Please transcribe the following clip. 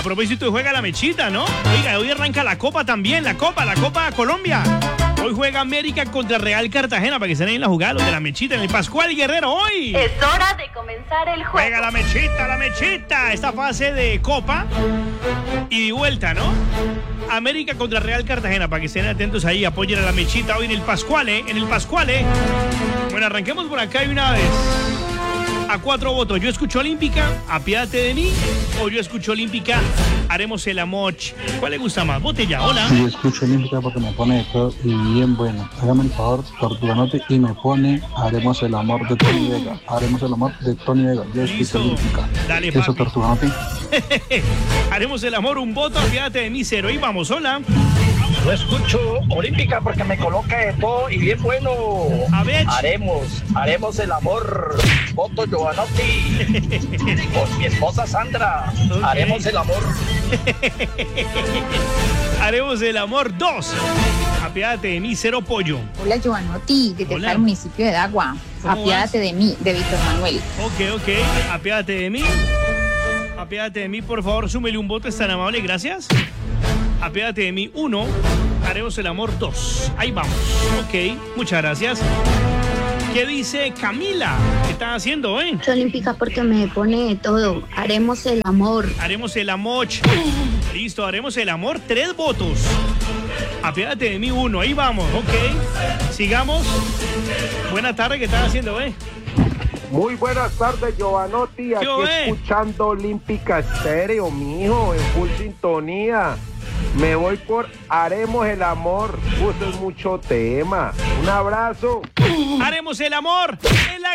propósito juega la mechita, ¿no? Oiga, hoy arranca la Copa también, la Copa Colombia. Hoy juega América contra Real Cartagena para que se den la jugada los de la mechita en el Pascual Guerrero hoy. Es hora de comenzar el juego. Juega la mechita. Esta fase de Copa y de vuelta, ¿no? América contra Real Cartagena para que estén atentos ahí, apoyen a la mechita hoy en el Pascual, Bueno, arranquemos por acá de una vez. A 4 votos. Yo escucho Olímpica, apiádate de mí. O yo escucho Olímpica, haremos el amor. ¿Cuál le gusta más? Vote ya, hola. Yo escucho Olímpica porque me pone de todo y bien bueno. Hágame el favor, Tortuganote, y me pone haremos el amor de Tony Vega. Haremos el amor de Tony Vega. Yo escucho Listo. Olímpica. Dale, Eso, papi. Tortuganote. Haremos el amor, un voto, apiádate de mí, 0. Y vamos, hola. Yo escucho Olímpica porque me coloca de todo y bien bueno. A ver. Haremos el amor. Voto Giovanotti. Con mi esposa Sandra. Ok. Haremos el amor. Haremos el amor, 2. Apiádate de mí, 0 pollo. Hola, Giovanotti, desde Hola. el municipio de Dagua. ¿Cómo Apiádate de mí, de Víctor Manuel. Ok. Apiádate de mí. Apiádate de mí, por favor, súmele un voto, es tan amable, gracias. Apiádate de mí, 1. Haremos el amor, 2. Ahí vamos. Ok, muchas gracias. ¿Qué dice Camila? ¿Qué están haciendo, Olímpica porque me pone de todo. Haremos el amor. Haremos el amor. Listo, haremos el amor, 3 votos. Apiádate de mí, 1. Ahí vamos, ok. Sigamos. Buena tarde, ¿qué están haciendo, Muy buenas tardes, Giovanotti. Aquí escuchando Olímpica Estéreo, mijo, en full sintonía. Me voy por Haremos el Amor. Eso es mucho tema. Un abrazo. Haremos el amor en la